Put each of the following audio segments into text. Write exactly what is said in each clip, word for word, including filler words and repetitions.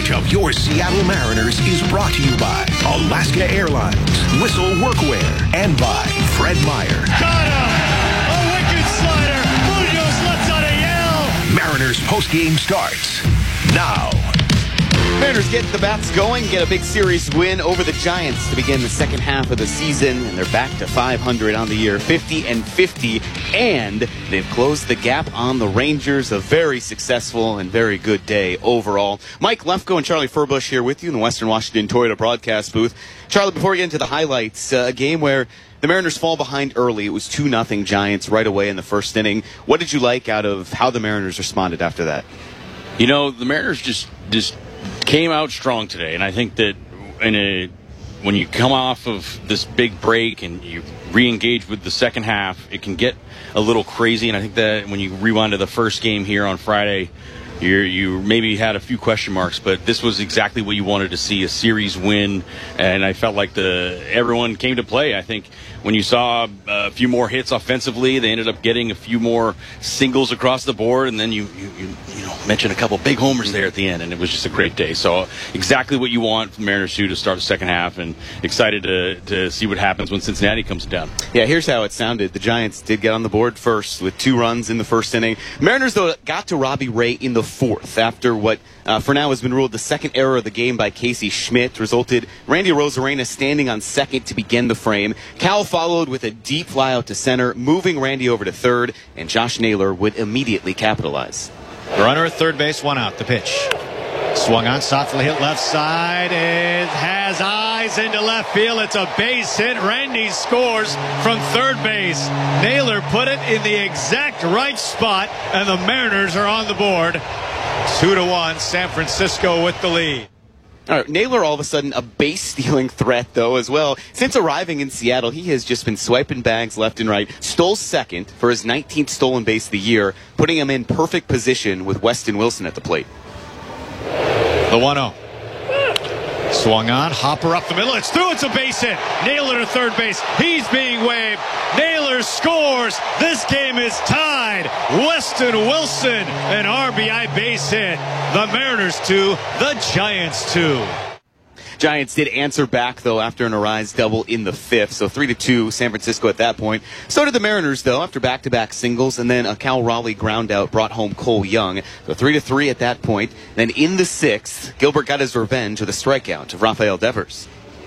coverage of your Seattle Mariners is brought to you by Alaska Airlines, Whistle Workwear, and by Fred Meyer. Got him! A wicked slider! Munoz lets out a yell! Mariners postgame starts now. Mariners get the bats going, get a big series win over the Giants to begin the second half of the season, and they're back to five hundred on the year, fifty and fifty, and they've closed the gap on the Rangers. A very successful and very good day overall. Mike Lefko and Charlie Furbush here with you in the Western Washington Toyota broadcast booth. Charlie, before we get into the highlights, uh, a game where the Mariners fall behind early. It was two nothing Giants right away in the first inning. What did you like out of how the Mariners responded after that? You know, the Mariners just just came out strong today, and I think that in a when you come off of this big break and you re-engage with the second half, it can get a little crazy. And I think that when you rewind to the first game here on Friday, you you maybe had a few question marks, but this was exactly what you wanted to see, a series win, and I felt like the everyone came to play. I think when you saw a few more hits offensively, they ended up getting a few more singles across the board, and then you you, you, you know mentioned a couple big homers there at the end, and it was just a great day. So exactly what you want from Mariners to start the second half, and excited to, to see what happens when Cincinnati comes down. Yeah, here's how it sounded. The Giants did get on the board first with two runs in the first inning. Mariners, though, got to Robbie Ray in the fourth after what uh, for now has been ruled the second error of the game by Casey Schmidt resulted Randy Arozarena standing on second to begin the frame. Cal followed with a deep fly out to center, moving Randy over to third, and Josh Naylor would immediately capitalize. Runner at third base, one out. The pitch. Swung on, softly hit left side. It has eyes into left field. It's a base hit. Randy scores from third base. Naylor put it in the exact right spot, and the Mariners are on the board. Two to one, San Francisco with the lead. All right, Naylor all of a sudden a base-stealing threat, though, as well. Since arriving in Seattle, he has just been swiping bags left and right. Stole second for his nineteenth stolen base of the year, putting him in perfect position with Weston Wilson at the plate. The one oh. Swung on, Hopper up the middle. It's through. It's a base hit. Naylor to third base. He's being waved. Naylor scores. This game is tied. Weston Wilson, an R B I base hit. The Mariners two, the Giants two. Giants did answer back, though, after an Arise double in the fifth. So three to two, San Francisco at that point. So did the Mariners, though, after back-to-back singles. And then a Cal Raleigh ground out brought home Cole Young. So three to three at that point. Then in the sixth, Gilbert got his revenge with a strikeout of Rafael Devers.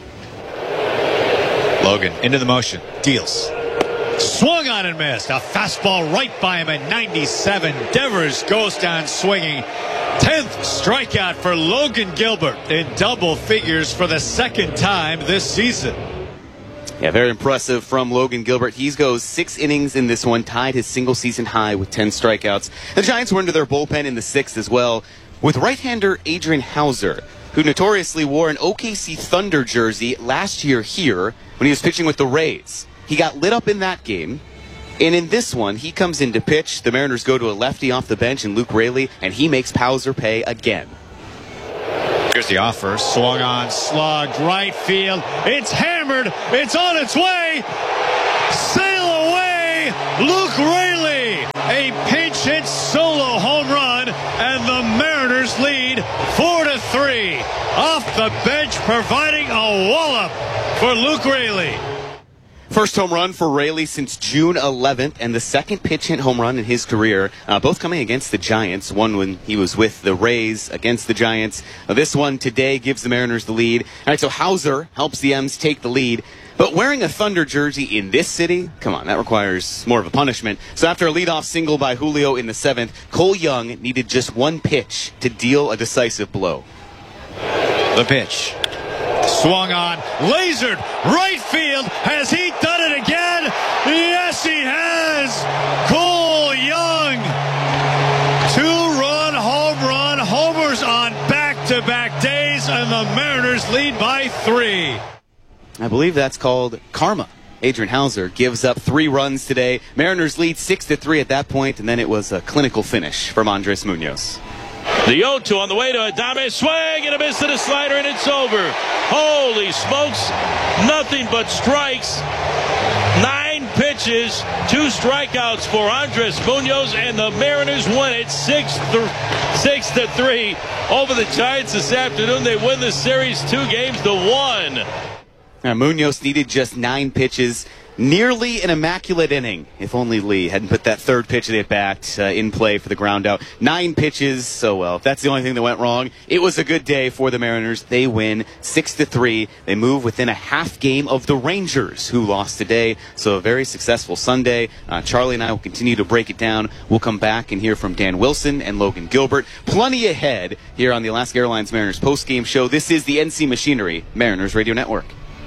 Logan into the motion. Deals. Swung on and missed. A fastball right by him at ninety-seven. Devers goes down swinging. tenth strikeout for Logan Gilbert in double figures for the second time this season. Yeah, very impressive from Logan Gilbert. He goes six innings in this one, tied his single season high with ten strikeouts. The Giants were into their bullpen in the sixth as well, with right-hander Adrian Hauser, who notoriously wore an O K C Thunder jersey last year here when he was pitching with the Rays. He got lit up in that game. And in this one, he comes in to pitch. The Mariners go to a lefty off the bench in Luke Raley, and he makes Hauser pay again. Here's the offer. Swung on, slugged, right field. It's hammered. It's on its way. Sail away, Luke Raley. A pinch hit solo home run, and the Mariners lead four to three. Off the bench, providing a wallop for Luke Raley. First home run for Raley since June eleventh, and the second pitch hit home run in his career, uh, both coming against the Giants. One when he was with the Rays against the Giants. Uh, this one today gives the Mariners the lead. All right, so Hauser helps the M's take the lead. But wearing a Thunder jersey in this city, come on, that requires more of a punishment. So after a leadoff single by Julio in the seventh, Cole Young needed just one pitch to deal a decisive blow. The pitch. Swung on, lasered, right field. Has he done it again? Yes, he has. Cole Young, two-run home run, homers on back-to-back days, and the Mariners lead by three. I believe that's called karma. Adrian Hauser gives up three runs today. Mariners lead six to three at that point, and then it was a clinical finish from Andres Munoz. The oh two on the way to Adame. Swing and a miss to the slider, and it's over. Holy smokes. Nothing but strikes. Nine pitch pitches, two strikeouts for Andres Munoz, and the Mariners win it six to three over the Giants this afternoon. They win the series two games to one. Now, Munoz needed just nine pitches. Nearly an immaculate inning, if only Lee hadn't put that third pitch of the at-bat uh, in play for the ground out. Nine pitches, so well, if that's the only thing that went wrong, it was a good day for the Mariners. They win six to three. They move within a half game of the Rangers, who lost today. So a very successful Sunday. Uh, Charlie and I will continue to break it down. We'll come back and hear from Dan Wilson and Logan Gilbert. Plenty ahead here on the Alaska Airlines Mariners postgame show. This is the N C Machinery Mariners Radio Network.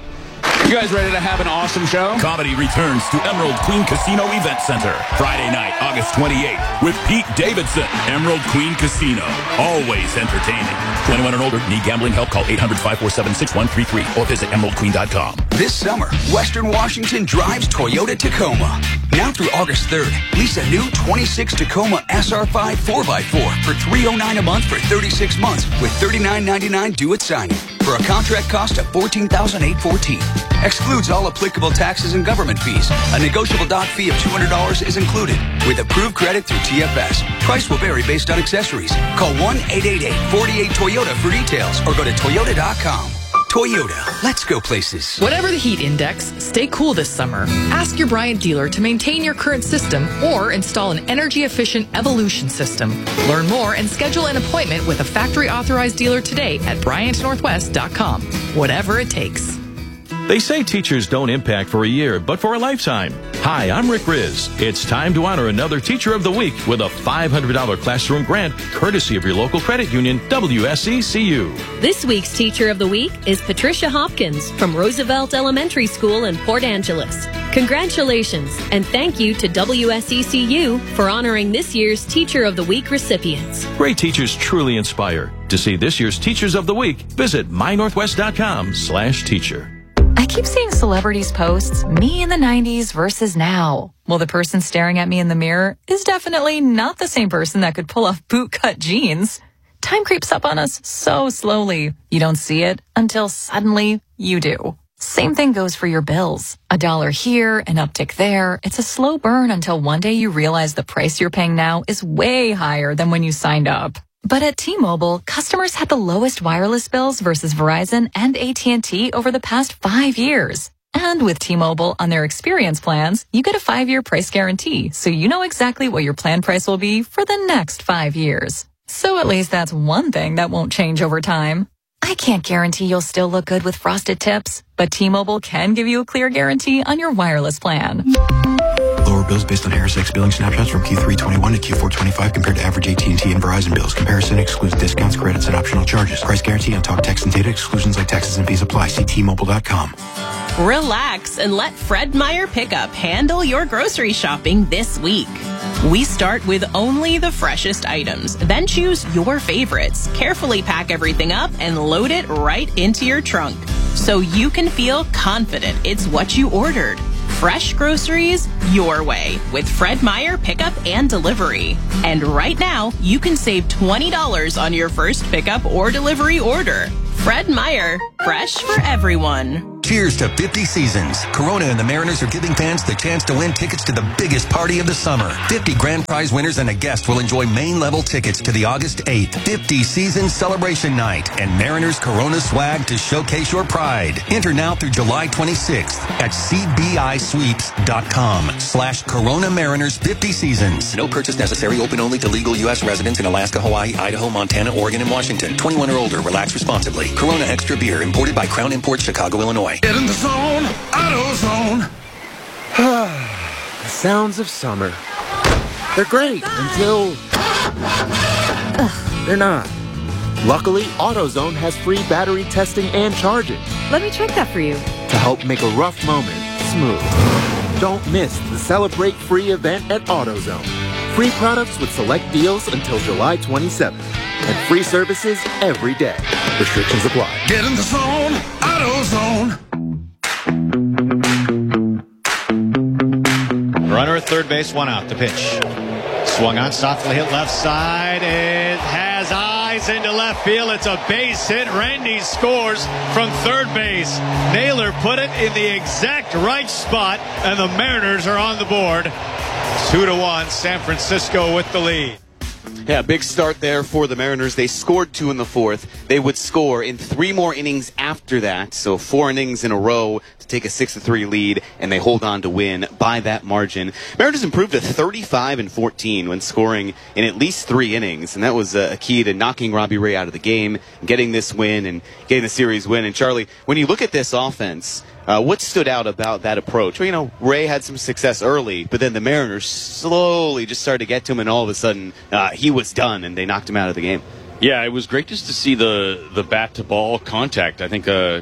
You guys ready to have an awesome show? Comedy returns to Emerald Queen Casino Event Center Friday night, August twenty-eighth, with Pete Davidson. Emerald Queen Casino, always entertaining. twenty-one and older, need gambling help? Call eight hundred, five four seven, six one three three or visit emerald queen dot com. This summer, Western Washington drives Toyota Tacoma. Now through August third, lease a new twenty-six Tacoma S R five four by four for three hundred nine dollars a month for thirty-six months with thirty-nine ninety-nine due at signing for a contract cost of fourteen thousand eight hundred fourteen dollars. Excludes all applicable taxes and government fees. A negotiable dock fee of two hundred dollars is included with approved credit through T F S. Price will vary based on accessories. Call one eight eight eight, four eight Toyota for details or go to toyota dot com. Toyota, let's go places. Whatever the heat index, stay cool this summer. Ask your Bryant dealer to maintain your current system or install an energy-efficient Evolution system. Learn more and schedule an appointment with a factory-authorized dealer today at bryant northwest dot com. Whatever it takes. They say teachers don't impact for a year, but for a lifetime. Hi, I'm Rick Riz. It's time to honor another Teacher of the Week with a five hundred dollars classroom grant, courtesy of your local credit union, W S E C U. This week's Teacher of the Week is Patricia Hopkins from Roosevelt Elementary School in Port Angeles. Congratulations, and thank you to W S E C U for honoring this year's Teacher of the Week recipients. Great teachers truly inspire. To see this year's Teachers of the Week, visit my northwest dot com slash teacher. I keep seeing celebrities posts, me in the nineties versus now. Well, the person staring at me in the mirror is definitely not the same person that could pull off bootcut jeans. Time creeps up on us so slowly. You don't see it until suddenly you do. Same thing goes for your bills. A dollar here, an uptick there. It's a slow burn until one day you realize the price you're paying now is way higher than when you signed up. But at T-Mobile, customers had the lowest wireless bills versus Verizon and A T and T over the past five years. And with T-Mobile on their experience plans, you get a five-year price guarantee, so you know exactly what your plan price will be for the next five years. So at least that's one thing that won't change over time. I can't guarantee you'll still look good with frosted tips, but T-Mobile can give you a clear guarantee on your wireless plan. Lower bills based on Harris X billing snapshots from Q three twenty-one to Q four twenty-five compared to average A T and T and Verizon bills. Comparison excludes discounts, credits, and optional charges. Price guarantee on talk, text, and data. Exclusions like taxes and fees apply. See T Mobile dot com. Relax and let Fred Meyer Pickup handle your grocery shopping this week. We start with only the freshest items, then choose your favorites. Carefully pack everything up and load it right into your trunk so you can feel confident it's what you ordered. Fresh groceries your way with Fred Meyer Pickup and Delivery. And right now, you can save twenty dollars on your first pickup or delivery order. Fred Meyer, fresh for everyone. Cheers to fifty seasons. Corona and the Mariners are giving fans the chance to win tickets to the biggest party of the summer. fifty grand prize winners and a guest will enjoy main-level tickets to the August eighth fifty Season Celebration Night and Mariners Corona swag to showcase your pride. Enter now through July twenty-sixth at C B I sweeps dot com slash Corona Mariners fifty Seasons. No purchase necessary. Open only to legal U S residents in Alaska, Hawaii, Idaho, Montana, Oregon, and Washington. twenty-one or older. Relax responsibly. Corona Extra Beer imported by Crown Imports, Chicago, Illinois. Get in the zone, AutoZone. The sounds of summer. They're great until they're not. Luckily, AutoZone has free battery testing and charging. Let me check that for you. To help make a rough moment smooth. Don't miss the Celebrate Free event at AutoZone. Free products with select deals until July twenty-seventh. And free services every day. Restrictions apply. Get in the zone, AutoZone. Runner at third base, one out. The pitch. Swung on, softly hit left side. It has on. flies into left field. It's a base hit. Randy scores from third base. Naylor put it in the exact right spot, and the Mariners are on the board. Two to one, San Francisco with the lead. Yeah, big start there for the Mariners. They scored two in the fourth. They would score in three more innings after that, so four innings in a row to take a six to three lead, and they hold on to win by that margin. Mariners improved to thirty-five and fourteen when scoring in at least three innings, and that was a key to knocking Robbie Ray out of the game, getting this win, and getting the series win. And Charlie, when you look at this offense, Uh, what stood out about that approach? Well, you know, Ray had some success early, but then the Mariners slowly just started to get to him, and all of a sudden uh, he was done, and they knocked him out of the game. Yeah, it was great just to see the, the bat-to-ball contact. I think uh,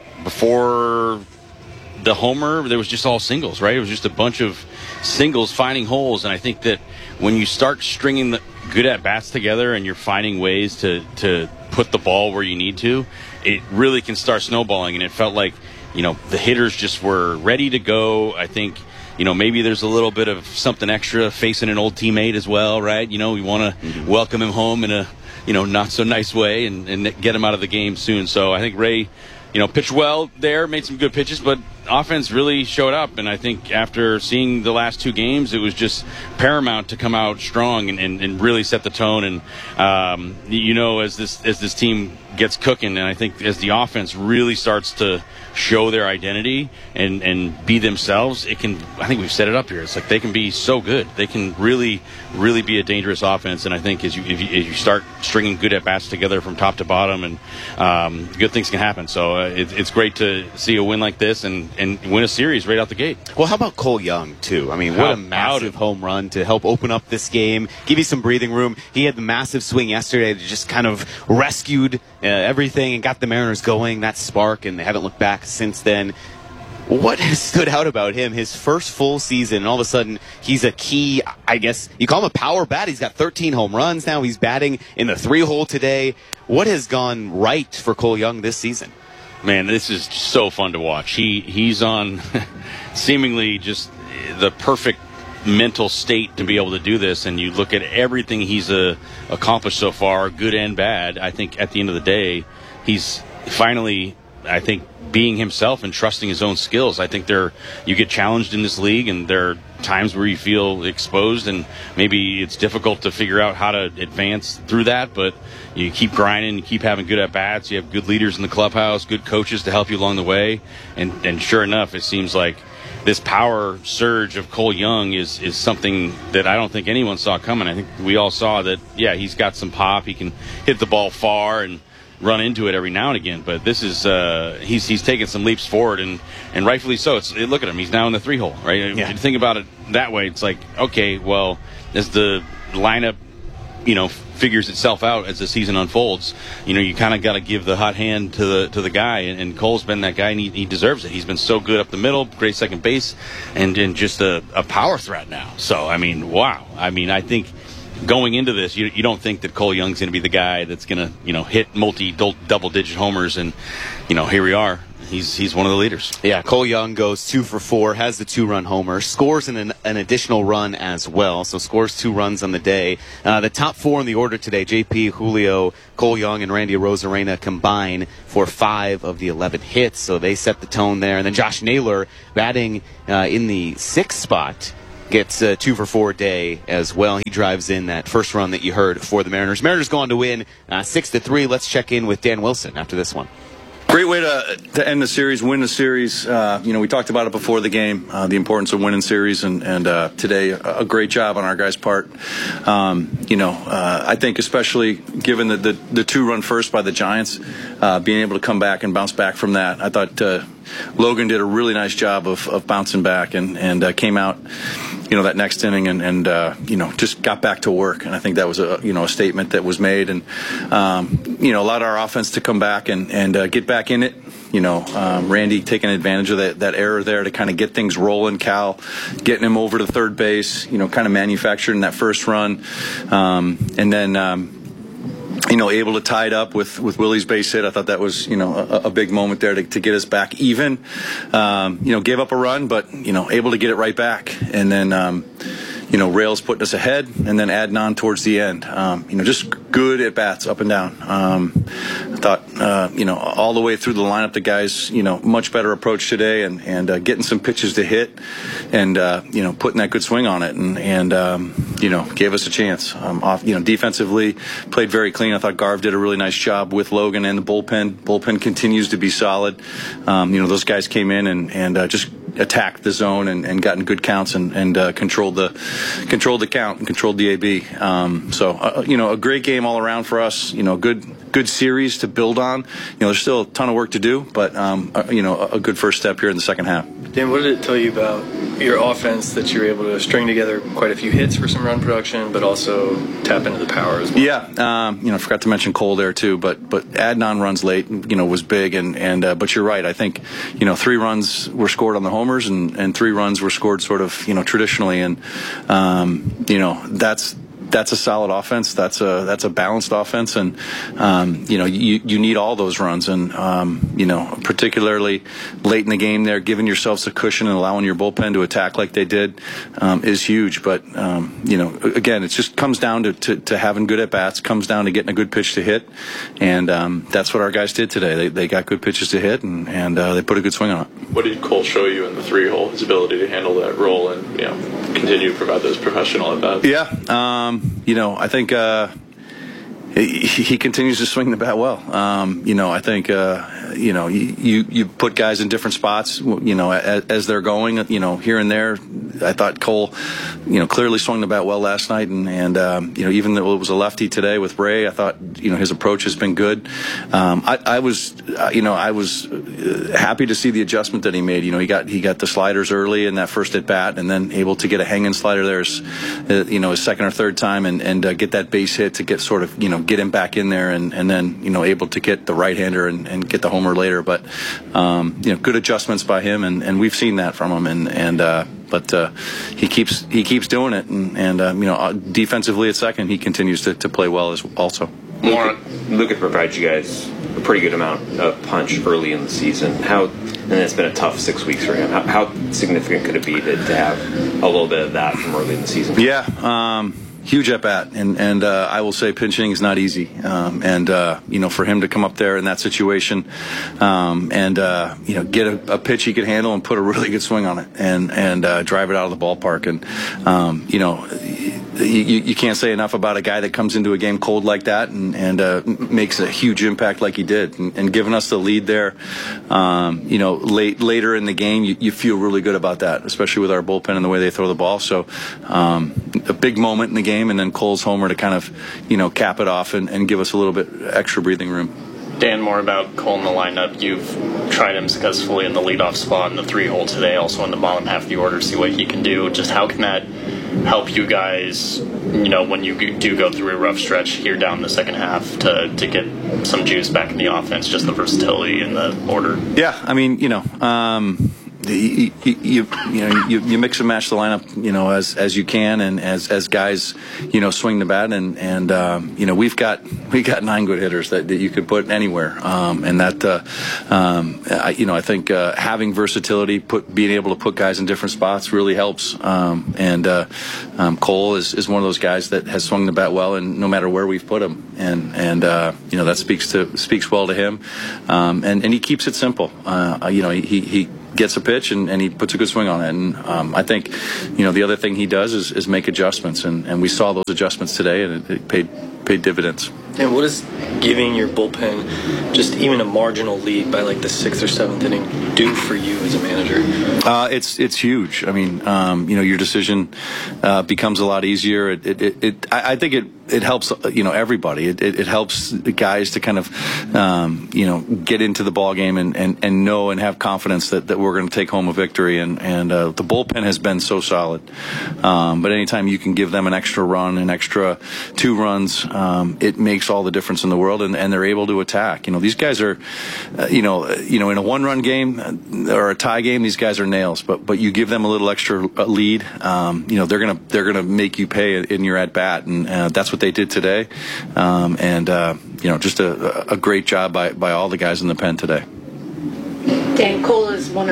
before the homer, there was just all singles, right? It was just a bunch of singles finding holes, and I think that when you start stringing the good at-bats together and you're finding ways to, to put the ball where you need to, it really can start snowballing, and it felt like, you know, the hitters just were ready to go. I think, you know, maybe there's a little bit of something extra facing an old teammate as well, right? You know, we want to mm-hmm. welcome him home in a, you know, not so nice way and, and get him out of the game soon. So I think Ray, you know, pitched well there, made some good pitches, but offense really showed up. And I think after seeing the last two games, it was just paramount to come out strong and, and, and really set the tone. And, um, you know, as this as this team gets cooking, and I think as the offense really starts to show their identity and, and be themselves, it can, I think we've set it up here. It's like they can be so good. They can really, really be a dangerous offense. And I think as you, if you, as you start stringing good at-bats together from top to bottom, and um, good things can happen. So uh, it, it's great to see a win like this and, and win a series right out the gate. Well, how about Cole Young, too? I mean, what how a massive home run to help open up this game, give you some breathing room. He had the massive swing yesterday that just kind of rescued uh, everything and got the Mariners going, that spark, and they haven't looked back since then. What has stood out about him, his first full season, and all of a sudden he's a key, I guess, you call him a power bat. He's got thirteen home runs now. He's batting in the three-hole today. What has gone right for Cole Young this season? Man, this is so fun to watch. He He's on seemingly just the perfect mental state to be able to do this, and you look at everything he's uh, accomplished so far, good and bad. I think at the end of the day, he's finally, I think, being himself and trusting his own skills. I think there, you get challenged in this league, and there are times where you feel exposed, and maybe it's difficult to figure out how to advance through that, but you keep grinding, you keep having good at-bats, you have good leaders in the clubhouse, good coaches to help you along the way, and, and sure enough, it seems like this power surge of Cole Young is, is something that I don't think anyone saw coming. I think we all saw that, yeah, he's got some pop, he can hit the ball far and run into it every now and again, but this is uh, he's he's taking some leaps forward, and, and rightfully so. It's look at him; he's now in the three hole, right? Yeah. If you think about it that way, it's like, okay, well, as the lineup, you know, figures itself out as the season unfolds, you know, you kind of got to give the hot hand to the to the guy, and, and Cole's been that guy, and he, he deserves it. He's been so good up the middle, great second base, and, and just a, a power threat now. So I mean, wow. I mean, I think. Going into this, you, you don't think that Cole Young's going to be the guy that's going to, you know, hit multi double-digit homers, and, you know, here we are. He's he's one of the leaders. Yeah, Cole Young goes two for four, has the two-run homer, scores an, an additional run as well, so scores two runs on the day. Uh, the top four in the order today, J P, Julio, Cole Young, and Randy Arozarena combine for five of the eleven hits, so they set the tone there. And then Josh Naylor batting uh, in the sixth spot. Gets a two for four day as well. He drives in that first run that you heard for the Mariners. Mariners go on to win uh, six to three. Let's check in with Dan Wilson after this one. Great way to, to end the series, win the series. Uh, you know, we talked about it before the game, uh, the importance of winning series, and, and uh, today a, a great job on our guys' part. Um, you know, uh, I think especially given the, the, the two-run first by the Giants, uh, being able to come back and bounce back from that. I thought uh, Logan did a really nice job of, of bouncing back and, and uh, came out, you know, that next inning and, and uh, you know, just got back to work. And I think that was a, you know, a statement that was made, and, um, you know, allowed our offense to come back and, and uh, get back in it. You know, um, Randy taking advantage of that, that error there to kind of get things rolling. Cal getting him over to third base, you know, kind of manufacturing that first run. Um, and then, um, you know, able to tie it up with, with Willie's base hit. I thought that was, you know, a, a big moment there to, to get us back even. Um, you know, gave up a run, but, you know, able to get it right back. And then, um, you know, Rails putting us ahead and then adding on towards the end. Um, you know, just good at bats up and down. Um, I thought, uh, you know, all the way through the lineup, the guys, you know, much better approach today, and and uh, getting some pitches to hit, and uh, you know, putting that good swing on it, and and um, you know, gave us a chance. Um, off, you know, defensively played very clean. I thought Garv did a really nice job with Logan and the bullpen. Bullpen continues to be solid. Um, you know, those guys came in and and uh, just attacked the zone and, and gotten good counts and, and uh, controlled the controlled the count and controlled the A B. Um, so uh, you know, a great game all around for us. You know, good good series to build on. You know, there's still a ton of work to do, but um, uh, you know, a, a good first step here in the second half. Dan, what did it tell you about your offense that you were able to string together quite a few hits for some run production, but also tap into the power as well? Yeah, um, you know, I forgot to mention Cole there too, but but adding on runs late, you know, was big, and and uh, but you're right. I think, you know, three runs were scored on the homers, and and three runs were scored sort of, you know, traditionally, and um, you know, that's. That's a solid offense. That's a that's a balanced offense, and um, you know, you you need all those runs, and um, you know, particularly late in the game, there, giving yourselves a cushion and allowing your bullpen to attack like they did um, is huge. But um, you know, again, it just comes down to, to, to having good at bats. Comes down to getting a good pitch to hit, and um, that's what our guys did today. They they got good pitches to hit, and and uh, they put a good swing on it. What did Cole show you in the three hole? His ability to handle that role and, you know, continue to provide those professional at bats. Yeah. Um, You know, I think uh, he, he continues to swing the bat well. Um, you know, I think, uh, you know, you, you put guys in different spots, you know, as, as they're going, you know, here and there. I thought Cole, you know, clearly swung the bat well last night. And, and um, you know, even though it was a lefty today with Ray, I thought, you know, his approach has been good. Um, I, I was, uh, you know, I was happy to see the adjustment that he made. You know, he got he got the sliders early in that first at bat, and then able to get a hanging slider there, uh, you know, his second or third time, and, and uh, get that base hit to get sort of, you know, get him back in there, and, and then, you know, able to get the right-hander and, and get the homer later. But, um, you know, good adjustments by him, and, and we've seen that from him. And, and uh, but uh, he keeps he keeps doing it, and, and uh, you know, defensively at second, he continues to, to play well as also. Luka, Luka provides you guys a pretty good amount of punch early in the season. How, and it's been a tough six weeks for him. How, how significant could it be to, to have a little bit of that from early in the season? Yeah. Um, Huge at bat, and and uh, I will say pinch hitting is not easy, um, and uh, you know, for him to come up there in that situation, um, and uh, you know, get a, a pitch he could handle and put a really good swing on it, and and uh, drive it out of the ballpark, and um, you know, you, you can't say enough about a guy that comes into a game cold like that, and and uh, makes a huge impact like he did, and, and giving us the lead there, um, you know, late later in the game, you, you feel really good about that, especially with our bullpen and the way they throw the ball. So um, a big moment in the game. And then Cole's homer to kind of, you know, cap it off and, and give us a little bit extra breathing room. Dan, more about Cole in the lineup. You've tried him successfully in the leadoff spot in the three hole today, also in the bottom half of the order, see what he can do. Just how can that help you guys, you know, when you do go through a rough stretch here down the second half to, to get some juice back in the offense, just the versatility in the order? Yeah, I mean, you know, um, You, you, you, you know, you, you mix and match the lineup, you know, as as you can, and as as guys, you know, swing the bat, and and um, you know, we've got we got nine good hitters that, that you could put anywhere, um, and that, uh, um, I, you know, I think uh, having versatility, put being able to put guys in different spots really helps. Um, and uh, um, Cole is, is one of those guys that has swung the bat well, and no matter where we've put him, and and uh, you know, that speaks to speaks well to him, um, and and he keeps it simple. Uh, you know, he he. gets a pitch and, and he puts a good swing on it, and um, I think, you know, the other thing he does is, is make adjustments, and, and we saw those adjustments today, and it, it paid paid dividends. And what does giving your bullpen just even a marginal lead by like the sixth or seventh inning do for you as a manager? Uh, it's it's huge. I mean, um, you know, your decision uh, becomes a lot easier. It, it, it, it I, I think it it helps, you know, everybody. It, it, it helps the guys to kind of, um, you know, get into the ball game and, and, and know and have confidence that, that we're going to take home a victory. And, and uh, the bullpen has been so solid. Um, but anytime you can give them an extra run, an extra two runs, um, it makes all the difference in the world, and, and they're able to attack. You know, these guys are, uh, you know, you know, in a one-run game or a tie game, these guys are nails. But but you give them a little extra lead, um, you know, they're gonna they're gonna make you pay in your at bat, and uh, that's what they did today. Um, and uh, you know, just a, a great job by by all the guys in the pen today. Dan, Cole is one of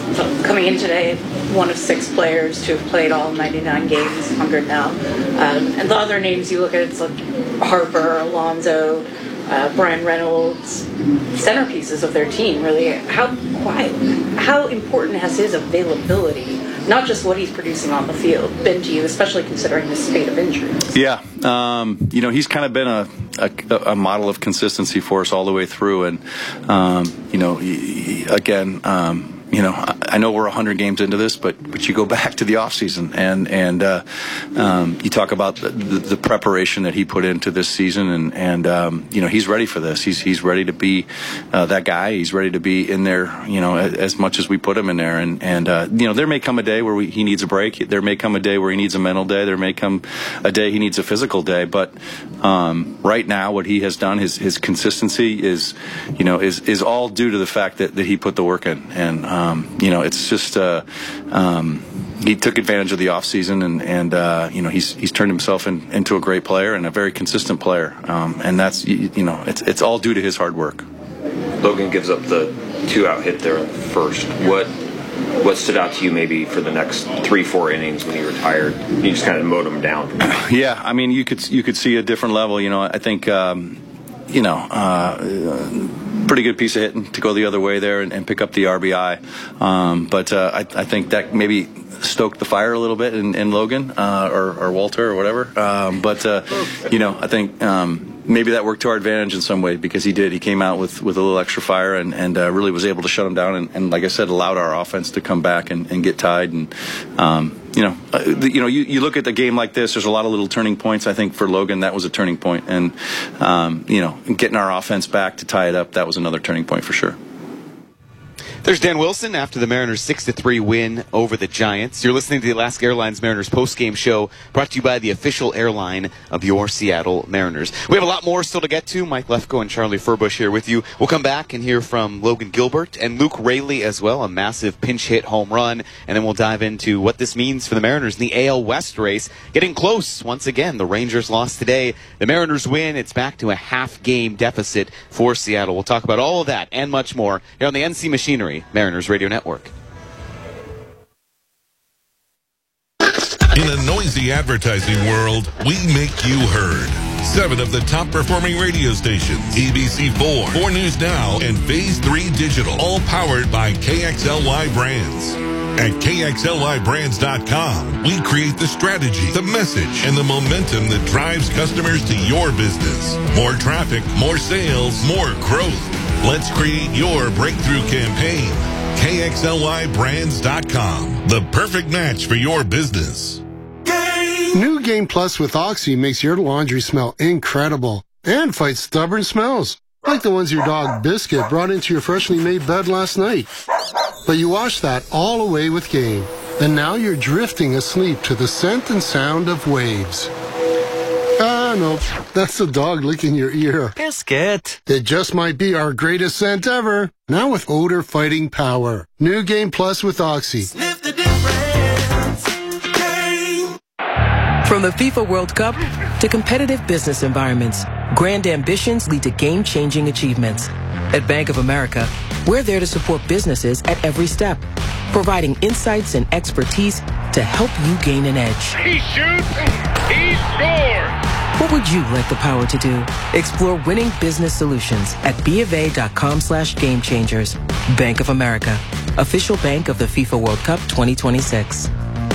coming in today, one of six players to have played all ninety-nine games, one hundred now. Um, and the other names you look at, it's like Harper, Alonso, uh, Brian Reynolds, centerpieces of their team, really. How, why, how important has his availability, not just what he's producing on the field, been to you, especially considering the spate of injuries? Yeah, um, you know, he's kind of been a, a, a model of consistency for us all the way through. And, um, you know, he, he, again, um, you know, I know we're one hundred games into this, but but you go back to the offseason and and uh, um, you talk about the, the, the preparation that he put into this season, and and um, you know, he's ready for this. He's he's ready to be uh, that guy. He's ready to be in there, you know, as, as much as we put him in there. And and uh, you know, there may come a day where we, he needs a break. There may come a day where he needs a mental day. There may come a day he needs a physical day. But um, right now, what he has done, his his consistency is, you know, is is all due to the fact that, that he put the work in. And Um, you know, it's just uh, um, he took advantage of the offseason, and and uh, you know, he's he's turned himself in, into a great player and a very consistent player, um, and that's you, you know, it's it's all due to his hard work. Logan gives up the two out hit there in the first. What what stood out to you maybe for the next three four innings when he retired? You just kind of mowed him down. Yeah, I mean, you could you could see a different level. You know, I think um, you know. Uh, Pretty good piece of hitting to go the other way there and, and pick up the R B I. Um, but uh, I, I think that maybe stoked the fire a little bit in, in Logan uh, or, or Walter or whatever. Um, but, uh, you know, I think um, maybe that worked to our advantage in some way, because he did. He came out with, with a little extra fire and, and uh, really was able to shut him down. And, and like I said, allowed our offense to come back and, and get tied. And, um, you know, uh, the, you know, you, you look at the game like this, there's a lot of little turning points. I think for Logan, that was a turning point. And, um, you know, getting our offense back to tie it up, that was another turning point for sure. There's Dan Wilson after the Mariners six to three win over the Giants. You're listening to the Alaska Airlines Mariners postgame show, brought to you by the official airline of your Seattle Mariners. We have a lot more still to get to. Mike Lefko and Charlie Furbush here with you. We'll come back and hear from Logan Gilbert and Luke Raley as well, a massive pinch hit home run. And then we'll dive into what this means for the Mariners in the A L West race. Getting close once again. The Rangers lost today. The Mariners win. It's back to a half-game deficit for Seattle. We'll talk about all of that and much more here on the N C Machinery Mariners Radio Network. In a noisy advertising world, we make you heard. Seven of the top performing radio stations, A B C four, four News Now, and Phase three Digital, all powered by K X L Y Brands. At K X L Y brands dot com, we create the strategy, the message, and the momentum that drives customers to your business. More traffic, more sales, more growth. Let's create your breakthrough campaign. K X L Y brands dot com, the perfect match for your business. New Game Plus with Oxy makes your laundry smell incredible and fights stubborn smells, like the ones your dog Biscuit brought into your freshly made bed last night. But you wash that all away with Game, and now you're drifting asleep to the scent and sound of waves. Ah, no, that's the dog licking your ear. Biscuit. It just might be our greatest scent ever. Now with odor-fighting power. New Game Plus with Oxy. Sniff the difference. Game. From the FIFA World Cup to competitive business environments, grand ambitions lead to game-changing achievements. At Bank of America, we're there to support businesses at every step, providing insights and expertise to help you gain an edge. He shoots, he scores! What would you like the power to do? Explore winning business solutions at bofa.com slash game changers. Bank of America, official bank of the FIFA World Cup twenty twenty-six.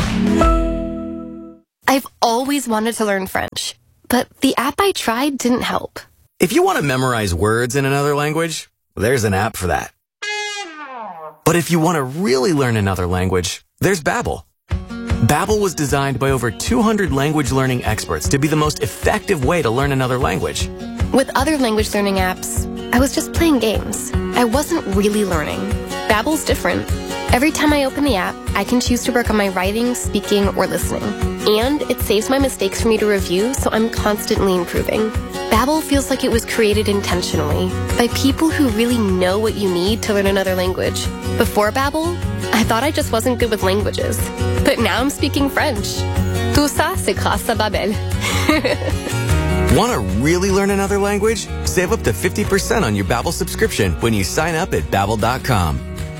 I've always wanted to learn French, but the app I tried didn't help. If you want to memorize words in another language, there's an app for that. But if you want to really learn another language, there's Babbel. Babbel was designed by over two hundred language learning experts to be the most effective way to learn another language. With other language learning apps, I was just playing games. I wasn't really learning. Babbel's different. Every time I open the app, I can choose to work on my writing, speaking, or listening. And it saves my mistakes for me to review, so I'm constantly improving. Babbel feels like it was created intentionally by people who really know what you need to learn another language. Before Babbel, I thought I just wasn't good with languages. But now I'm speaking French. Tout ça, c'est grâce à Babbel. Want to really learn another language? Save up to fifty percent on your Babbel subscription when you sign up at Babbel dot com.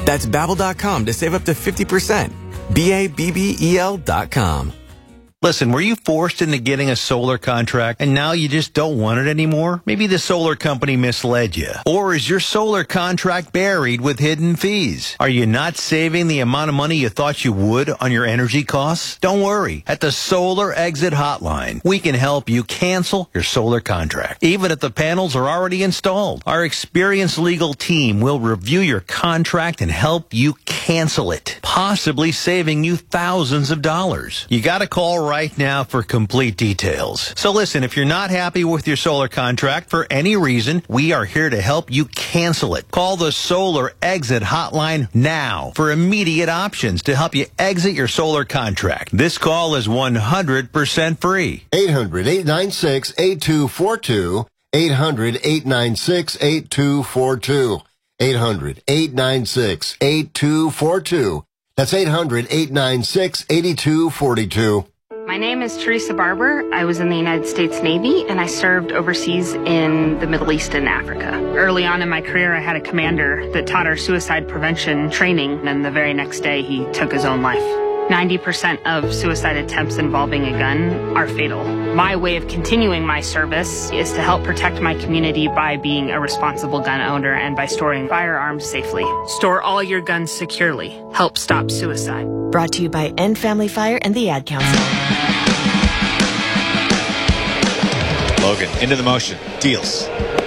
That's Babbel dot com to save up to fifty percent. B A B B E L dot com. Listen, were you forced into getting a solar contract and now you just don't want it anymore? Maybe the solar company misled you. Or is your solar contract buried with hidden fees? Are you not saving the amount of money you thought you would on your energy costs? Don't worry. At the Solar Exit Hotline, we can help you cancel your solar contract, even if the panels are already installed. Our experienced legal team will review your contract and help you cancel it, possibly saving you thousands of dollars. You gotta call right now for complete details. So listen, if you're not happy with your solar contract for any reason, we are here to help you cancel it. Call the Solar Exit Hotline now for immediate options to help you exit your solar contract. This call is one hundred percent free. eight hundred, eight nine six, eight two four two. eight hundred, eight nine six, eight two four two. eight hundred, eight nine six, eight two four two. That's eight hundred, eight nine six, eight two four two. My name is Teresa Barber. I was in the United States Navy, and I served overseas in the Middle East and Africa. Early on in my career, I had a commander that taught our suicide prevention training, and the very next day, he took his own life. ninety percent of suicide attempts involving a gun are fatal. My way of continuing my service is to help protect my community by being a responsible gun owner and by storing firearms safely. Store all your guns securely. Help stop suicide. Brought to you by End Family Fire and the Ad Council. Logan into the motion. Deals.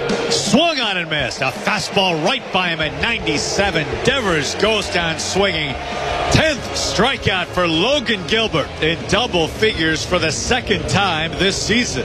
Swung on and missed. A fastball right by him at ninety-seven. Devers goes down swinging. tenth strikeout for Logan Gilbert in double figures for the second time this season.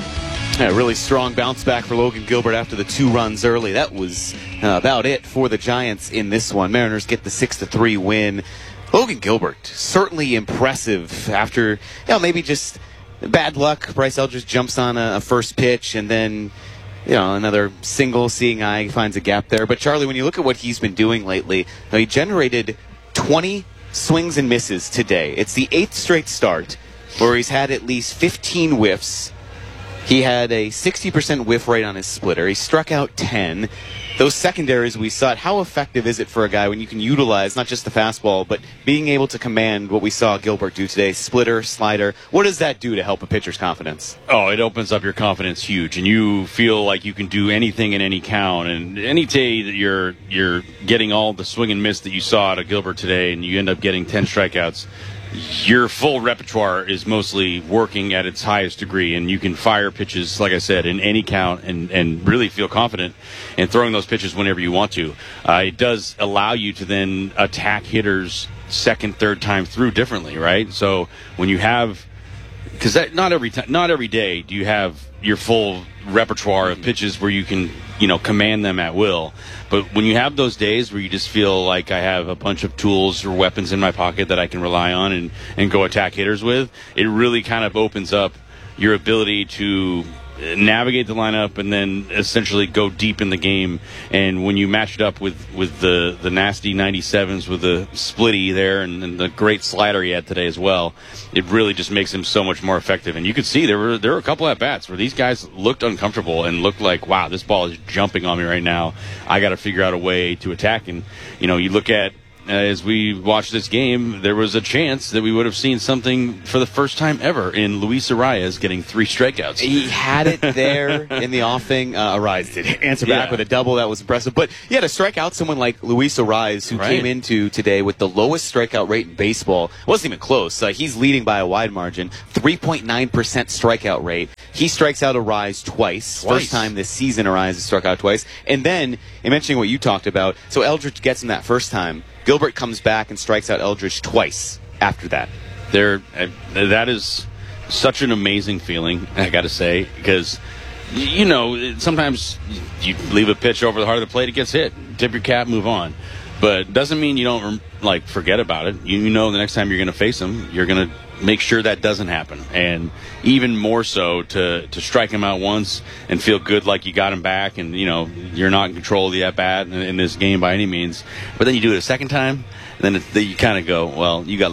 Yeah, really strong bounce back for Logan Gilbert after the two runs early. That was uh, about it for the Giants in this one. Mariners get the six to three win. Logan Gilbert, certainly impressive after, you know, maybe just bad luck. Bryce Eldridge jumps on a, a first pitch and then, you know, another single seeing eye finds a gap there. But Charlie, when you look at what he's been doing lately, he generated twenty swings and misses today. It's the eighth straight start where he's had at least fifteen whiffs. He had a sixty percent whiff rate on his splitter. He struck out ten. Those secondaries we saw, how effective is it for a guy when you can utilize not just the fastball, but being able to command what we saw Gilbert do today, splitter, slider? What does that do to help a pitcher's confidence? Oh, it opens up your confidence huge, and you feel like you can do anything in any count. And any day that you're you're getting all the swing and miss that you saw out of Gilbert today, and you end up getting ten strikeouts, your full repertoire is mostly working at its highest degree, and you can fire pitches, like I said, in any count and, and really feel confident in throwing those pitches whenever you want to. Uh, it does allow you to then attack hitters second, third time through differently, right? So when you have, because not every time, not every day do you have your full repertoire of pitches where you can, you know, command them at will. But when you have those days where you just feel like I have a bunch of tools or weapons in my pocket that I can rely on and, and go attack hitters with, it really kind of opens up your ability to navigate the lineup and then essentially go deep in the game. And when you match it up with, with the, the nasty ninety-sevens with the splitty there and, and the great slider he had today as well, it really just makes him so much more effective. And you could see there were there were a couple at bats where these guys looked uncomfortable and looked like, wow, this ball is jumping on me right now. I got to figure out a way to attack. And, you know, you look at, Uh, as we watched this game, there was a chance that we would have seen something for the first time ever in Luis Arias getting three strikeouts. He had it there in the offing. Uh, Arias did answer back Yeah. with a double. That was impressive. But yeah, to strike out someone like Luis Arias, who Right. came into today with the lowest strikeout rate in baseball, wasn't even close. Uh, he's leading by a wide margin, three point nine percent strikeout rate. He strikes out Arias twice. Twice. First time this season Arias has struck out twice. And then, in mentioning what you talked about, so Eldridge gets him that first time. Gilbert comes back and strikes out Eldridge twice after that. There, uh, that is such an amazing feeling, I got to say, because, you know, sometimes you leave a pitch over the heart of the plate, it gets hit. Tip your cap, move on. But it doesn't mean you don't, like, forget about it. You know the next time you're going to face him, you're going to make sure that doesn't happen. And even more so to, to strike him out once and feel good like you got him back and, you know, you're not in control of the at-bat in, in this game by any means. But then you do it a second time, and then, it, then you kind of go, well, you got lucky.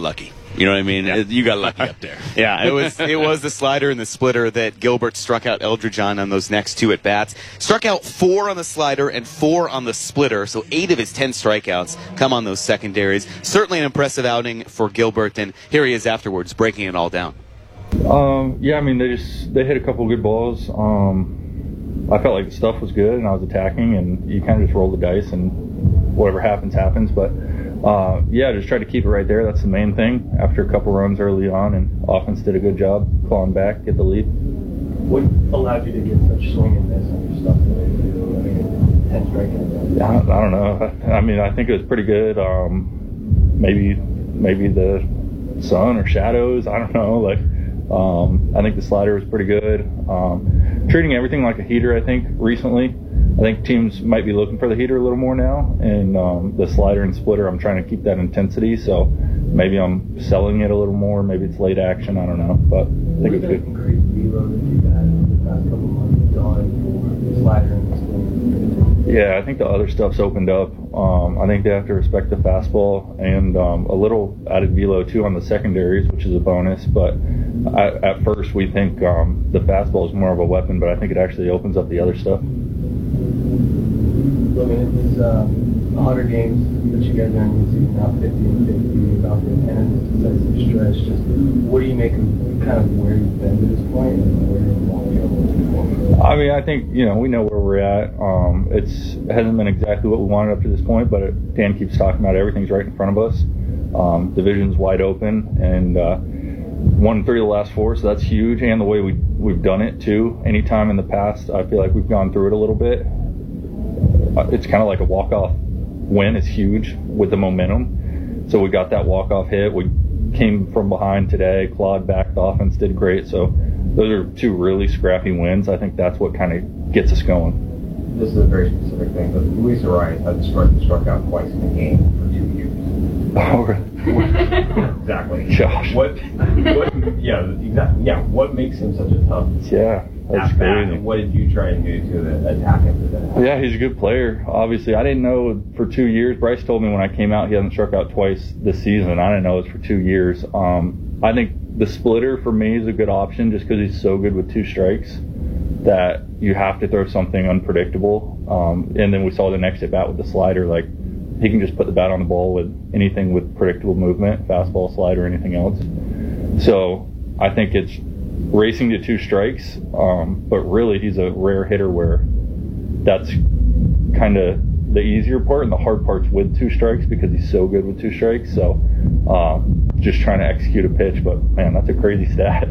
You know what I mean? Yeah. You got lucky up there. Yeah, it was it was the slider and the splitter that Gilbert struck out Eldridge on on those next two at bats. Struck out four on the slider and four on the splitter, so eight of his ten strikeouts come on those secondaries. Certainly an impressive outing for Gilbert, and here he is afterwards, breaking it all down. Um, yeah, I mean they just they hit a couple of good balls. Um, I felt like the stuff was good, and I was attacking, and you kind of just roll the dice, and whatever happens happens. But Uh, yeah, just try to keep it right there. That's the main thing. After a couple runs early on, and offense did a good job clawing back, get the lead. What allowed you to get such swing and miss on your stuff today? I mean, ten strikeouts. I, I don't know. I, I mean, I think it was pretty good. Um, maybe, maybe the sun or shadows. I don't know. Like, um, I think the slider was pretty good. Um, treating everything like a heater. I think recently. I think teams might be looking for the heater a little more now, and um, the slider and splitter, I'm trying to keep that intensity, so maybe I'm selling it a little more, maybe it's late action, I don't know, but I think it's good. Increase velo that you've had in the past couple months done for the slider and the splitter? Yeah, I think the other stuff's opened up. Um, I think they have to respect the fastball and um, a little added velo too on the secondaries, which is a bonus, but I, at first we think um, the fastball is more of a weapon, but I think it actually opens up the other stuff. I mean, it was uh, one hundred games that you guys are in the season, now fifty and fifty, about the end of this decisive stretch. Just what do you make of kind of where you've been to this point and where you want to go? I mean, I think, you know, we know where we're at. Um, it's, it hasn't been exactly what we wanted up to this point, but it, Dan keeps talking about everything's right in front of us. Um, division's wide open, and uh, won three of the last four, so that's huge. And the way we, we've done it, too. Anytime in the past, I feel like we've gone through it a little bit. It's kind of like a walk-off win is huge with the momentum. So we got that walk-off hit. We came from behind today, clawed back. The offense did great. So those are two really scrappy wins. I think that's what kind of gets us going. This is a very specific thing, but Luis Arias had struck, struck out twice in the game for two years. Oh, really? Exactly. Josh. What, what, yeah, exactly. Yeah, what makes him such a tough Yeah, that's crazy. What did you try and do to attack him today? Yeah, he's a good player. Obviously, I didn't know for two years. Bryce told me when I came out he hasn't struck out twice this season. I didn't know it was for two years. Um, I think the splitter for me is a good option just because he's so good with two strikes that you have to throw something unpredictable. Um, and then we saw the next at bat with the slider. Like, he can just put the bat on the ball with anything with predictable movement, fastball, slider, anything else. So I think it's racing to two strikes, um, but really he's a rare hitter where that's kind of the easier part, and the hard part's with two strikes because he's so good with two strikes. So um, just trying to execute a pitch, but man, that's a crazy stat.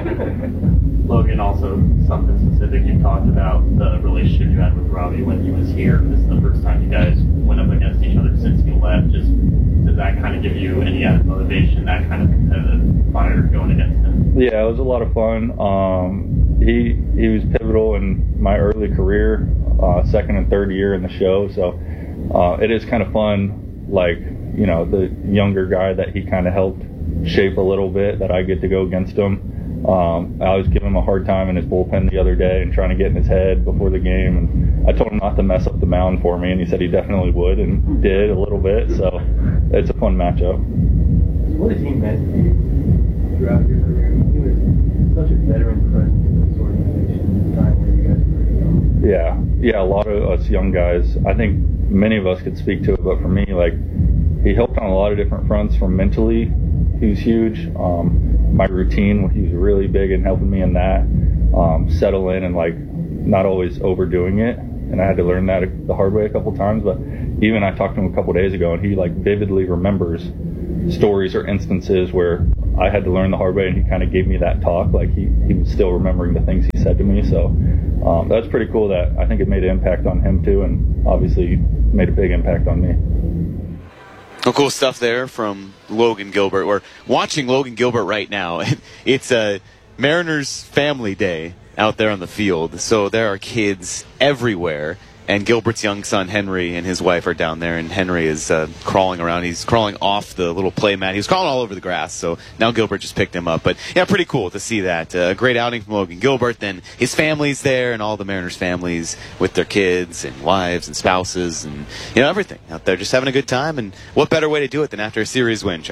Logan, also something specific, you talked about the relationship you had with Robbie when he was here. This is the first time you guys went up against each other since you left. Just did that kind of give you any added motivation, that kind of competitive fire going against him? Yeah, it was a lot of fun. Um, he he was pivotal in my early career, uh, second and third year in the show. So uh, it is kind of fun, like, you know, the younger guy that he kind of helped shape a little bit, that I get to go against him. Um, I was giving him a hard time in his bullpen the other day and trying to get in his head before the game, and I told him not to mess up the mound for me, and he said he definitely would, and did a little bit. So it's a fun matchup. What has he meant to you throughout your career? He was such a veteran presence in this organization, the time where you guys were young. Yeah, yeah, a lot of us young guys. I think many of us could speak to it, but for me, like, he helped on a lot of different fronts. From mentally, he was huge. Um, my routine, he was really big in helping me in that. Um, settle in and, like, not always overdoing it. And I had to learn that the hard way a couple times. But even I talked to him a couple days ago, and he, like, vividly remembers stories or instances where I had to learn the hard way, and he kind of gave me that talk. Like, he, he was still remembering the things he said to me. So um, that's pretty cool. That I think it made an impact on him too, and obviously made a big impact on me. Oh, cool stuff there from Logan Gilbert. We're watching Logan Gilbert right now. It's a Mariners family day out there on the field, so there are kids everywhere. And Gilbert's young son, Henry, and his wife are down there, and Henry is uh, crawling around. He's crawling off the little play mat. He was crawling all over the grass, so now Gilbert just picked him up. But, yeah, pretty cool to see that. A uh, great outing from Logan Gilbert. Then his family's there, and all the Mariners families with their kids and wives and spouses and, you know, everything out there, just having a good time. And what better way to do it than after a series win, Charlie?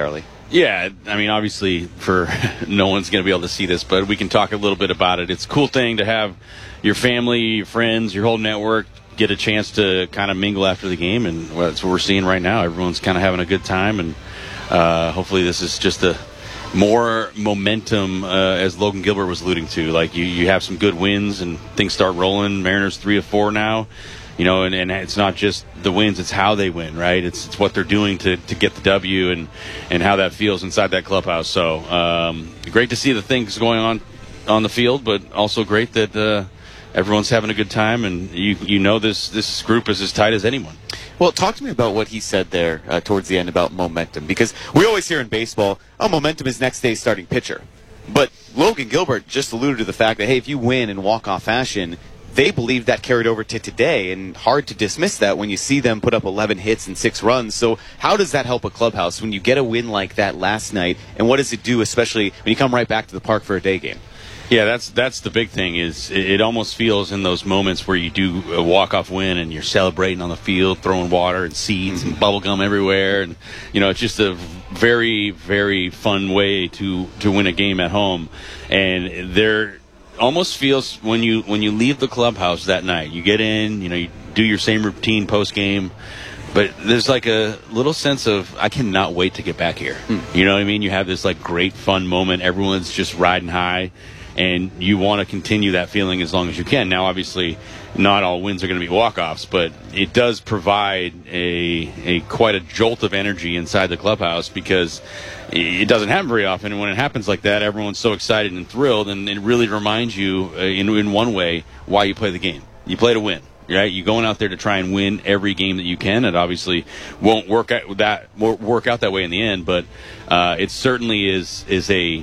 Yeah, I mean, obviously, for no one's going to be able to see this, but we can talk a little bit about it. It's a cool thing to have your family, your friends, your whole network get a chance to kind of mingle after the game, and well, that's what we're seeing right now. Everyone's kind of having a good time, and uh, hopefully this is just a more momentum, uh, as Logan Gilbert was alluding to. Like, you, you have some good wins, and things start rolling. Mariners three of four now. You know, and, and it's not just the wins, it's how they win, right? It's it's what they're doing to, to get the W and, and how that feels inside that clubhouse. So um, great to see the things going on on the field, but also great that uh, everyone's having a good time, and you you know this, this group is as tight as anyone. Well, talk to me about what he said there uh, towards the end about momentum, because we always hear in baseball, oh, momentum is next day's starting pitcher. But Logan Gilbert just alluded to the fact that, hey, if you win in walk-off fashion, they believe that carried over to today, and hard to dismiss that when you see them put up eleven hits and six runs. So how does that help a clubhouse when you get a win like that last night, and what does it do, especially when you come right back to the park for a day game? Yeah, that's that's the big thing. Is it, it almost feels in those moments where you do a walk-off win and you're celebrating on the field, throwing water and seeds and bubble gum everywhere, and you know, it's just a very, very fun way to to win a game at home. And they're almost feels when you when you leave the clubhouse that night, you get in, you know, you do your same routine post game, but there's like a little sense of, I cannot wait to get back here. Hmm. You know what I mean? You have this like great fun moment. Everyone's just riding high, and you want to continue that feeling as long as you can. Now, obviously, not all wins are going to be walk-offs, but it does provide a a quite a jolt of energy inside the clubhouse, because it doesn't happen very often. And when it happens like that, everyone's so excited and thrilled, and it really reminds you, uh, in, in one way, why you play the game. You play to win, right? You're going out there to try and win every game that you can. It obviously won't work out that won't work out that way in the end, but uh, it certainly is is a,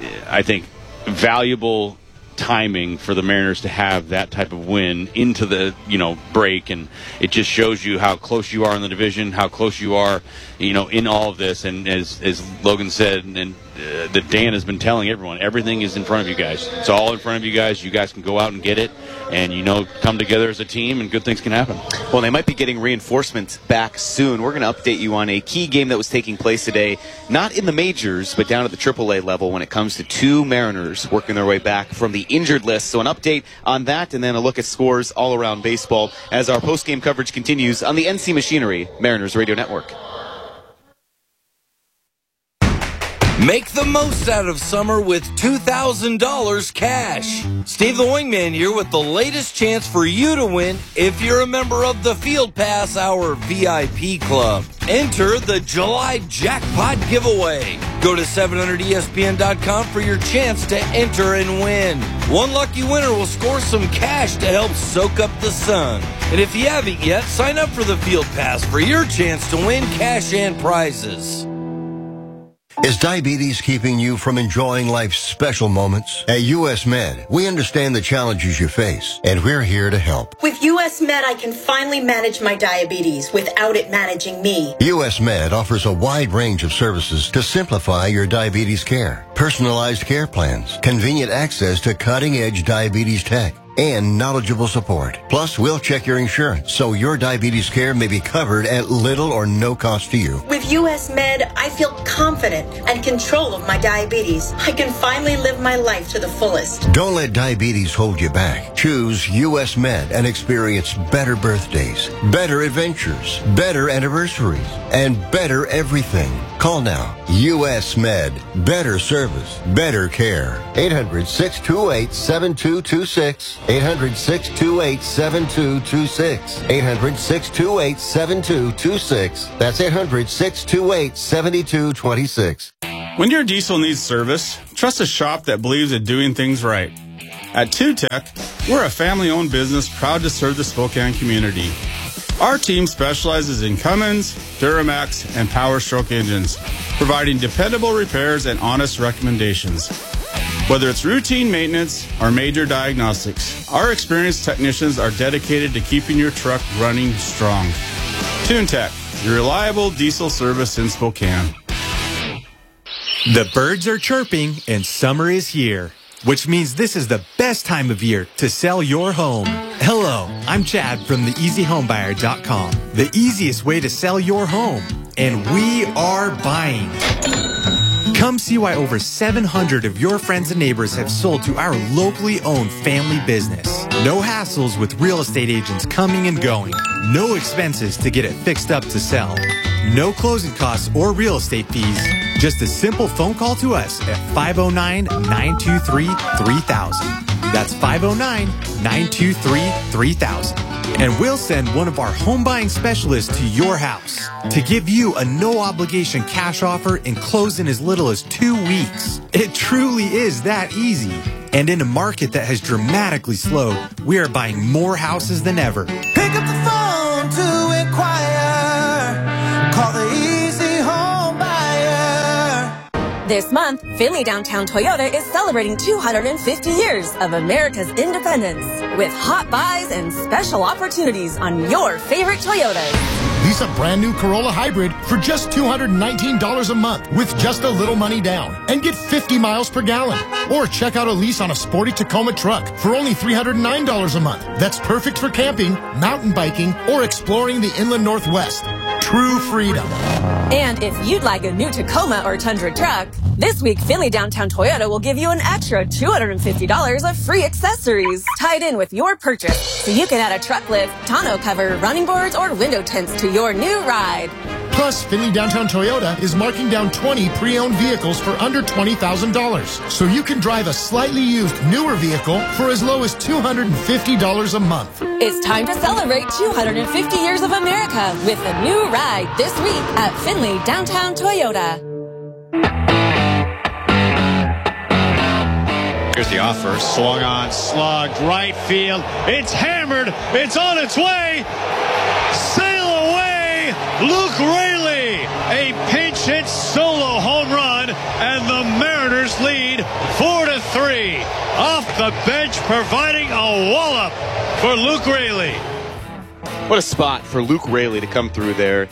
I think, valuable timing for the Mariners to have that type of win into the, you know, break, and it just shows you how close you are in the division, how close you are, you know, in all of this. And as as Logan said, and uh, that Dan has been telling everyone, everything is in front of you guys. It's all in front of you guys. You guys can go out and get it, and, you know, come together as a team, and good things can happen. Well, they might be getting reinforcements back soon. We're going to update you on a key game that was taking place today, not in the majors, but down at the triple A level when it comes to two Mariners working their way back from the injured list. So an update on that, and then a look at scores all around baseball as our post-game coverage continues on the N C Machinery Mariners Radio Network. Make the most out of summer with two thousand dollars cash. Steve the Wingman here with the latest chance for you to win if you're a member of the Field Pass Hour V I P Club. Enter the July Jackpot Giveaway. Go to seven hundred E S P N dot com for your chance to enter and win. One lucky winner will score some cash to help soak up the sun. And if you haven't yet, sign up for the Field Pass for your chance to win cash and prizes. Is diabetes keeping you from enjoying life's special moments? At U S Med, we understand the challenges you face, and we're here to help. With U S Med, I can finally manage my diabetes without it managing me. U S Med offers a wide range of services to simplify your diabetes care. Personalized care plans, convenient access to cutting-edge diabetes tech, and knowledgeable support. Plus, we'll check your insurance so your diabetes care may be covered at little or no cost to you. With U S Med, I feel confident and control of my diabetes. I can finally live my life to the fullest. Don't let diabetes hold you back. Choose U S Med and experience better birthdays, better adventures, better anniversaries, and better everything. Call now. U S Med. Better service, better care. eight hundred, six two eight, seven two two six. eight hundred, six two eight, seven two two six. eight hundred, six two eight, seven two two six. That's eight hundred, six two eight, seven two two six. When your diesel needs service, trust a shop that believes in doing things right. At two tech, we're a family-owned business proud to serve the Spokane community. Our team specializes in Cummins, Duramax, and Power Stroke engines, providing dependable repairs and honest recommendations. Whether it's routine maintenance or major diagnostics, our experienced technicians are dedicated to keeping your truck running strong. TuneTech, your reliable diesel service in Spokane. The birds are chirping and summer is here, which means this is the best time of year to sell your home. Hello, I'm Chad from the easy home buyer dot com. The easiest way to sell your home. and we are buying. Come see why over seven hundred of your friends and neighbors have sold to our locally owned family business. No hassles with real estate agents coming and going. No expenses to get it fixed up to sell. No closing costs or real estate fees. Just a simple phone call to us at five oh nine, nine two three, three thousand. That's five oh nine, nine two three, three thousand. And we'll send one of our home buying specialists to your house to give you a no-obligation cash offer and close in as little as two weeks. It truly is that easy. And in a market that has dramatically slowed, we are buying more houses than ever. Pick up the phone to inquire. Call the Easy Home Buyer. This month, Finley Downtown Toyota is celebrating two hundred fifty years of America's independence with hot buys and special opportunities on your favorite Toyotas. Lease a brand new Corolla Hybrid for just two hundred nineteen dollars a month with just a little money down and get fifty miles per gallon. Or check out a lease on a sporty Tacoma truck for only three hundred nine dollars a month. That's perfect for camping, mountain biking, or exploring the inland Northwest. True freedom. And if you'd like a new Tacoma or Tundra truck, this week Finley Downtown Toyota will give you an extra two hundred fifty dollars of free accessories tied in with your purchase, so you can add a truck lift, tonneau cover, running boards, or window tints to your new ride. Plus, Finley Downtown Toyota is marking down twenty pre-owned vehicles for under twenty thousand dollars. So you can drive a slightly used, newer vehicle for as low as two hundred fifty dollars a month. It's time to celebrate two hundred fifty years of America with a new ride this week at Finley Downtown Toyota. Here's the offer. Swung on, slugged, right field. It's hammered. It's on its way. Sail away. Luke Raley. A pinch hit solo home run. And the Mariners lead four to three. Off the bench, providing a wallop for Luke Raley. What a spot for Luke Raley to come through there.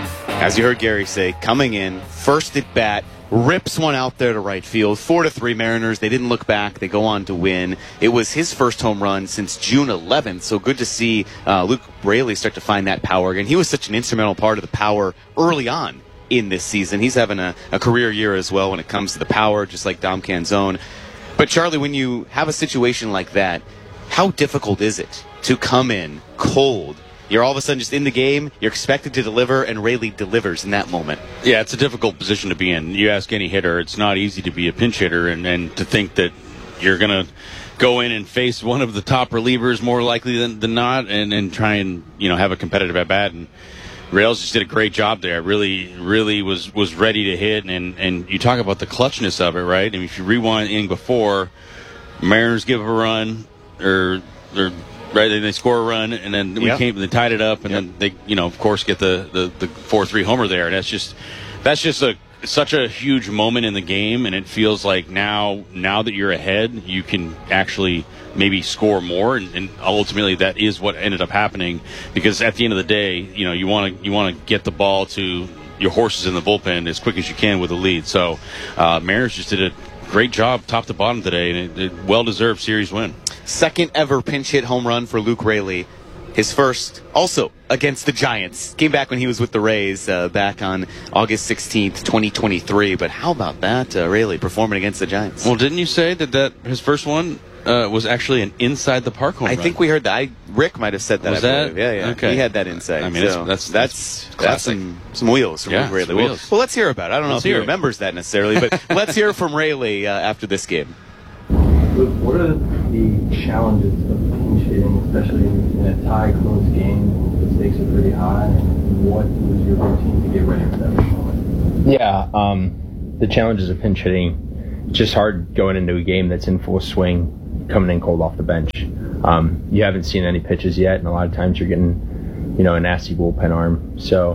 As you heard Gary say, coming in, first at bat, rips one out there to right field. Four to three Mariners. They didn't look back. They go on to win. It was his first home run since June eleventh. So good to see uh, Luke Raley start to find that power again. He was such an instrumental part of the power early on in this season. He's having a, a career year as well when it comes to the power, just like Dom Canzone. But Charlie, when you have a situation like that, how difficult is it to come in cold? You're all of a sudden just in the game, you're expected to deliver, and Raley delivers in that moment. Yeah, it's a difficult position to be in. You ask any hitter, it's not easy to be a pinch hitter, and, and to think that you're going to go in and face one of the top relievers more likely than, than not, and, and try and, you know, have a competitive at-bat. And Rails just did a great job there. Really, really was, was ready to hit, and, and you talk about the clutchness of it, right? I mean, if you rewind the inning before, Mariners give a run, or or right, they score a run, and then we yep. came, they tied it up, and yep. then they, you know, of course, get the the the four three homer there. And that's just that's just a such a huge moment in the game, and it feels like now now that you're ahead, you can actually maybe score more, and, and ultimately that is what ended up happening, because at the end of the day, you know, you want to you want to get the ball to your horses in the bullpen as quick as you can with a lead. So uh, Mariners just did a great job top to bottom today, and it, it well-deserved series win. Second ever pinch hit home run for Luke Raley. His first also against the Giants. Came back when he was with the Rays uh, back on August sixteenth, twenty twenty-three. But how about that, uh, Raley performing against the Giants? Well, didn't you say that, that his first one uh, was actually an inside the park home I run? think we heard that. I, Rick might have said that. Was I that? believe. Yeah, yeah. Okay. He had that insight. I mean, so that's, that's, that's, that's some, some wheels from yeah, Luke Raley. Well, well, let's hear about it. I don't let's know if he it. remembers that necessarily, but let's hear from Raley uh, after this game. Luke, what are the challenges of pinch hitting, especially in a tie, close game? The stakes are pretty high. What was your routine to get ready for that moment? Yeah, um, the challenges of pinch hitting, it's just hard going into a game that's in full swing, coming in cold off the bench. Um, you haven't seen any pitches yet, and a lot of times you're getting, you know, a nasty bullpen arm. So,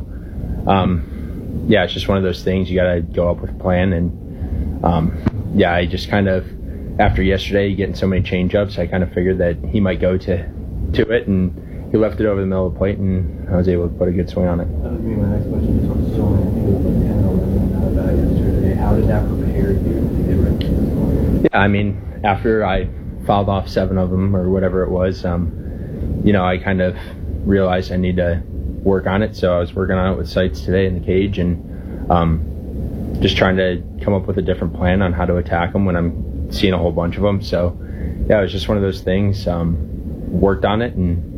um, yeah, it's just one of those things. You got to go up with a plan, and um, yeah, I just kind of, after yesterday getting so many change-ups, I kind of figured that he might go to to it, and he left it over the middle of the plate, and I was able to put a good swing on it. That was me. My next question. You talked so many, I think it was like ten or eleven out of that yesterday. How did that prepare you to get ready for this one? Yeah, I mean, after I fouled off seven of them or whatever it was, um, you know, I kind of realized I need to work on it. So I was working on it with sights today in the cage, and um, just trying to come up with a different plan on how to attack them when I'm seeing a whole bunch of them. So yeah, it was just one of those things. Um, worked on it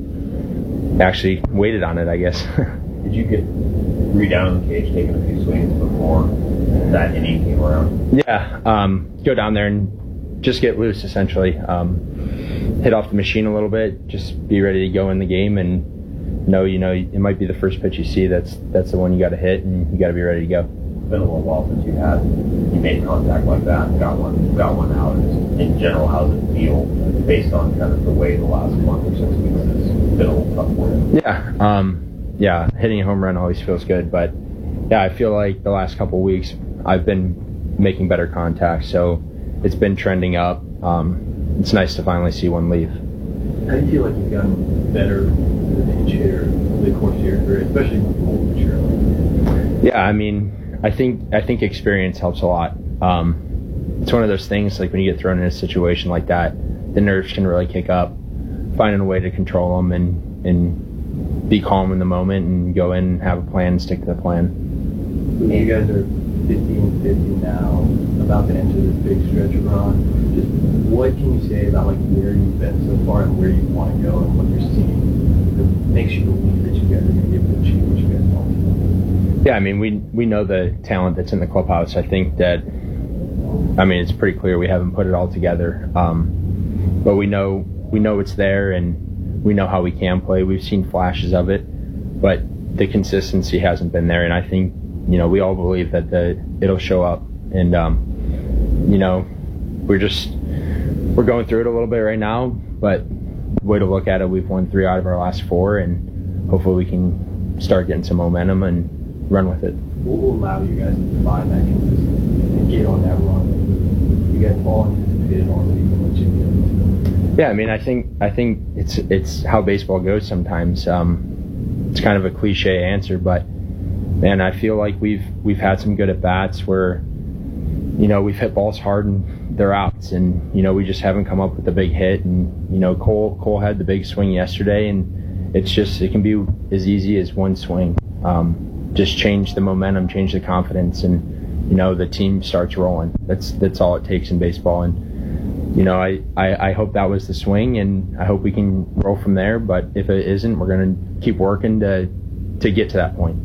and actually waited on it, I guess. Did you get re down in the cage, taking a few swings before that inning came around? Yeah, um, go down there and just get loose, essentially. Um, hit off the machine a little bit, just be ready to go in the game, and know, you know, it might be the first pitch you see. That's that's the one you got to hit, and you got to be ready to go. It's been a little while since you had you made contact like that and got one got one out. In general, how does it feel based on kind of the way the last month or six weeks has been a little tough for you? Yeah, um, yeah, hitting a home run always feels good, but yeah, I feel like the last couple of weeks I've been making better contact, so it's been trending up. Um, it's nice to finally see one leave. How do you feel like you've gotten better as a pinch hitter over the course of your career, especially with the old pitcher? Yeah, I mean, I think I think experience helps a lot. Um, it's one of those things, like when you get thrown in a situation like that, the nerves can really kick up. Finding a way to control them and, and be calm in the moment and go in and have a plan and stick to the plan. You guys are fifty and fifty now, about to enter this big stretch of run. Just what can you say about like where you've been so far and where you want to go and what you're seeing that makes you believe that you guys are going to be able to achieve what you guys want? Yeah, I mean, we we know the talent that's in the clubhouse. I think that, I mean, it's pretty clear we haven't put it all together, um, but we know we know it's there, and we know how we can play. We've seen flashes of it, but the consistency hasn't been there. And I think, you know, we all believe that the it'll show up. And um, you know, we're just we're going through it a little bit right now. But the way to look at it, we've won three out of our last four, and hopefully we can start getting some momentum and run with it. What will allow you guys to find that consistency and get on that run? You guys all anticipated on it even what you did. Yeah, I mean, I think I think it's it's how baseball goes sometimes. Um, it's kind of a cliche answer, but man, I feel like we've we've had some good at bats where, you know, we've hit balls hard and they're outs, and you know, we just haven't come up with a big hit. And you know, Cole Cole had the big swing yesterday, and it's just it can be as easy as one swing. Um, just change the momentum, change the confidence, and you know, the team starts rolling. That's that's all it takes in baseball. And you know, I, I, I hope that was the swing, and I hope we can roll from there. But if it isn't, we're going to keep working to to get to that point.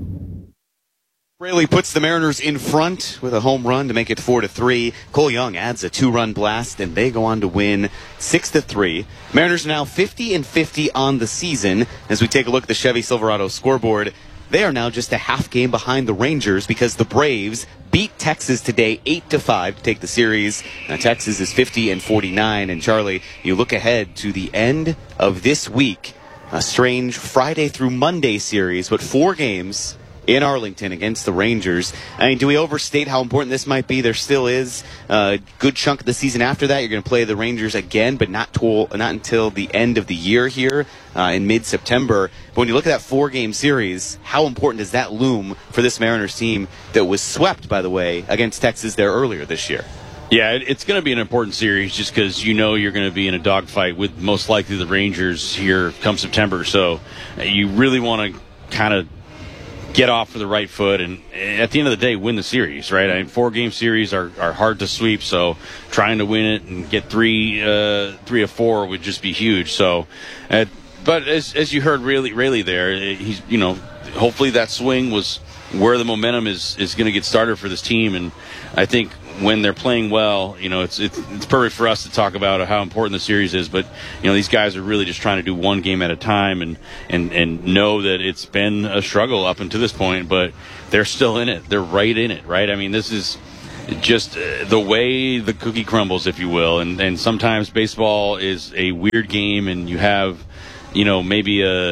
Raley puts the Mariners in front with a home run to make it four to three. Cole Young adds a two-run blast, and they go on to win six to three. Mariners are now fifty and fifty on the season. As we take a look at the Chevy Silverado scoreboard, they are now just a half game behind the Rangers because the Braves beat Texas today eight to five to take the series. Now Texas is fifty and forty-nine, and Charlie, you look ahead to the end of this week, a strange Friday through Monday series, but four games in Arlington against the Rangers. I mean, do we overstate how important this might be? There still is a good chunk of the season after that. You're going to play the Rangers again, but not, to, not until the end of the year here uh, in mid-September. But when you look at that four-game series, how important does that loom for this Mariners team that was swept, by the way, against Texas there earlier this year? Yeah, it's going to be an important series just because you know you're going to be in a dogfight with most likely the Rangers here come September. So you really want to kind of get off for the right foot and at the end of the day win the series, right? I mean, four game series are, are hard to sweep, so trying to win it and get three uh, three of four would just be huge. So, uh, but as as you heard Raley, Raley there, he's you know hopefully that swing was where the momentum is is going to get started for this team, and I think when they're playing well, you know, it's, it's it's perfect for us to talk about how important the series is. But you know, these guys are really just trying to do one game at a time, and and and know that it's been a struggle up until this point, but they're still in it. They're right in it, right? I mean, this is just uh, the way the cookie crumbles, if you will. And and sometimes baseball is a weird game, and you have, you know, maybe a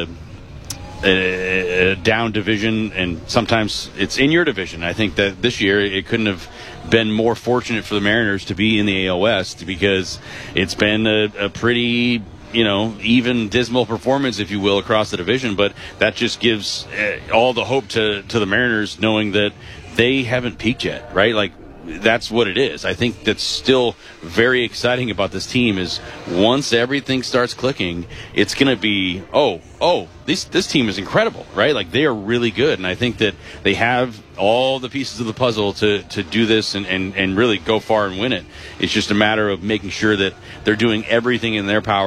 a, a down division, and sometimes it's in your division. I think that this year it couldn't have been more fortunate for the Mariners to be in the A L West because it's been a, a pretty, you know, even dismal performance, if you will, across the division. But that just gives uh, all the hope to, to the Mariners, knowing that they haven't peaked yet, right? Like, that's what it is. I think that's still very exciting about this team is once everything starts clicking, it's going to be, oh, oh, this this team is incredible, right? Like, they are really good. And I think that they have all the pieces of the puzzle to, to do this and, and, and really go far and win it. It's just a matter of making sure that they're doing everything in their power